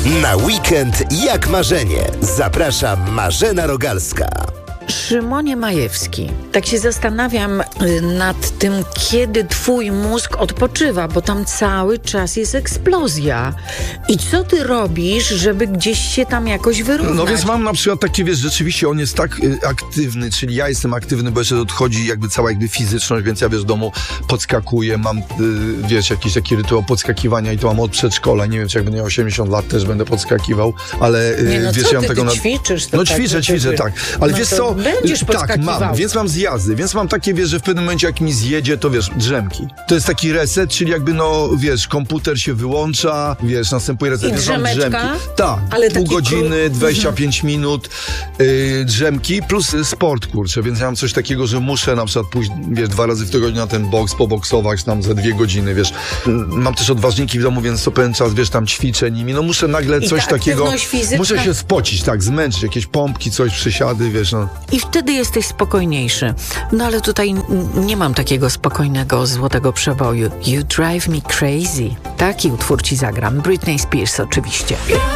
Na weekend jak marzenie. Zaprasza Marzena Rogalska. Szymonie Majewski, tak się zastanawiam nad tym, kiedy twój mózg odpoczywa, bo tam cały czas jest eksplozja. I co ty robisz, żeby gdzieś się tam jakoś wyrównać? No więc mam na przykład takie, wiesz, rzeczywiście on jest tak aktywny, czyli ja jestem aktywny, bo jeszcze odchodzi jakby cała fizyczność, więc ja, wiesz, w domu podskakuję, mam, wiesz, jakiś taki rytuał podskakiwania i to mam od przedszkola, nie wiem, czy jak będę miał 80 lat, też będę podskakiwał, ale nie, no wiesz, co ja mam ty, tego... ćwiczysz? To no tak, ćwiczę, tak, ale no wiesz to co... Będziesz tak, mam, więc mam zjazdy, więc mam takie, wiesz, że w pewnym momencie jak mi zjedzie, to wiesz, drzemki. To jest taki reset, czyli jakby, no, wiesz, komputer się wyłącza, wiesz, następuje reset. I drzemeczka? Tak, ale pół godziny, 25 minut, drzemki, plus sport, kurczę, więc ja mam coś takiego, że muszę na przykład pójść, wiesz, 2 razy w tygodniu na ten boks, poboksować tam za 2 godziny, wiesz. Mam też odważniki w domu, więc co pewien czas, wiesz, tam ćwiczę nimi, no muszę nagle coś takiego, muszę się spocić, tak, zmęczyć, jakieś pompki, coś, przysiady, wiesz, no. I wtedy jesteś spokojniejszy. No ale tutaj nie mam takiego spokojnego, złotego przeboju. You Drive Me Crazy. Taki utwór ci zagram. Britney Spears oczywiście.